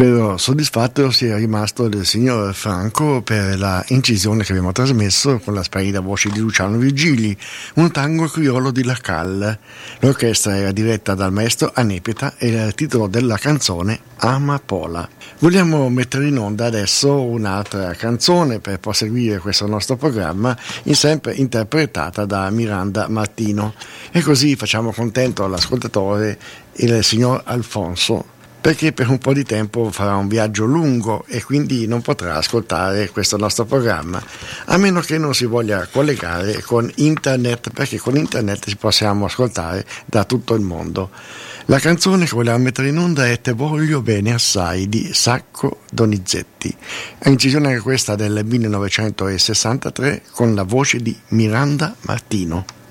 Spero soddisfatto sia rimasto il signor Franco per la incisione che abbiamo trasmesso con la splendida voce di Luciano Virgili, un tango criollo di La Cal. L'orchestra era diretta dal maestro Anepeta e il titolo della canzone Amapola. Vogliamo mettere in onda adesso un'altra canzone per proseguire questo nostro programma, sempre interpretata da Miranda Martino, e così facciamo contento all'ascoltatore il signor Alfonso, perché per un po' di tempo farà un viaggio lungo e quindi non potrà ascoltare questo nostro programma, a meno che non si voglia collegare con internet, perché con internet ci possiamo ascoltare da tutto il mondo. La canzone che vogliamo mettere in onda è Te voglio bene assai di Sacco Donizetti, è incisione anche questa del 1963 con la voce di Miranda Martino.